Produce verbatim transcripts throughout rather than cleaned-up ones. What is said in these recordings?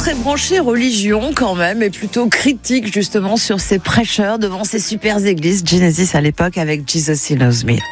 très branché religion quand même, et plutôt critique justement sur ces prêcheurs devant ces super églises. Genesis à l'époque avec Jesus He Knows Me.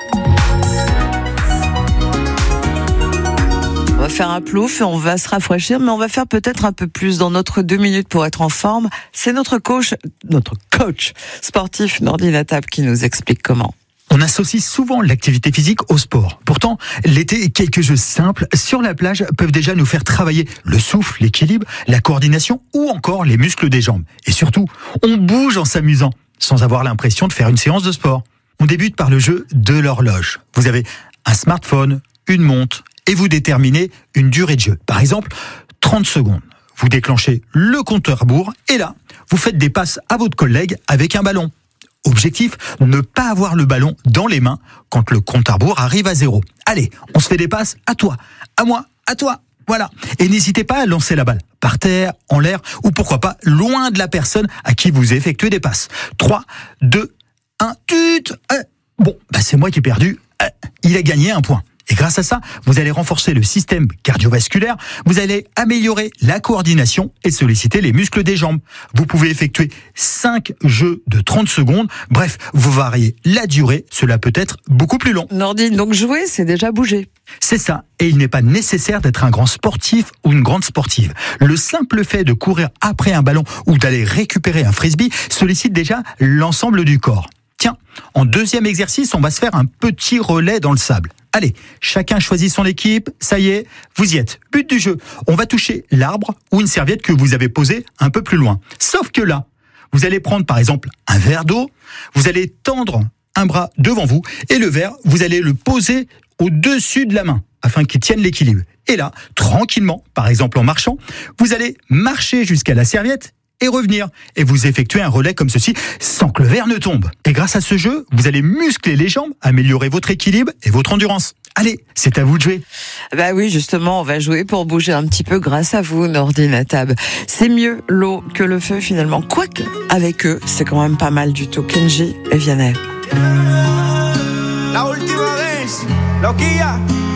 On va faire un plouf et on va se rafraîchir, mais on va faire peut-être un peu plus dans notre deux minutes pour être en forme. C'est notre coach, notre coach sportif Nordi Natab qui nous explique comment. On associe souvent l'activité physique au sport. Pourtant, l'été, quelques jeux simples sur la plage peuvent déjà nous faire travailler le souffle, l'équilibre, la coordination ou encore les muscles des jambes. Et surtout, on bouge en s'amusant, sans avoir l'impression de faire une séance de sport. On débute par le jeu de l'horloge. Vous avez un smartphone, une montre, et vous déterminez une durée de jeu. Par exemple, trente secondes. Vous déclenchez le compteur à rebours et là, vous faites des passes à votre collègue avec un ballon. Objectif, ne pas avoir le ballon dans les mains quand le compte à rebours arrive à zéro. Allez, on se fait des passes à toi, à moi, à toi. Voilà. Et n'hésitez pas à lancer la balle par terre, en l'air ou pourquoi pas loin de la personne à qui vous effectuez des passes. trois, deux, un, tut. Euh, bon, bah c'est moi qui ai perdu. Euh, il a gagné un point. Et grâce à ça, vous allez renforcer le système cardiovasculaire, vous allez améliorer la coordination et solliciter les muscles des jambes. Vous pouvez effectuer cinq jeux de trente secondes. Bref, vous variez la durée, cela peut être beaucoup plus long. Nordine, donc jouer, c'est déjà bouger. C'est ça, et il n'est pas nécessaire d'être un grand sportif ou une grande sportive. Le simple fait de courir après un ballon ou d'aller récupérer un frisbee sollicite déjà l'ensemble du corps. Tiens, en deuxième exercice, on va se faire un petit relais dans le sable. Allez, chacun choisit son équipe, ça y est, vous y êtes. But du jeu, on va toucher l'arbre ou une serviette que vous avez posée un peu plus loin. Sauf que là, vous allez prendre par exemple un verre d'eau, vous allez tendre un bras devant vous et le verre, vous allez le poser au-dessus de la main afin qu'il tienne l'équilibre. Et là, tranquillement, par exemple en marchant, vous allez marcher jusqu'à la serviette et revenir. Et vous effectuez un relais comme ceci sans que le verre ne tombe. Et grâce à ce jeu, vous allez muscler les jambes, améliorer votre équilibre et votre endurance. Allez, c'est à vous de jouer. Bah oui, justement, on va jouer pour bouger un petit peu grâce à vous, Nordi Natab. C'est mieux l'eau que le feu finalement. Quoique, avec eux, c'est quand même pas mal du tout. Kenji et Vianney. La última vez, loquilla.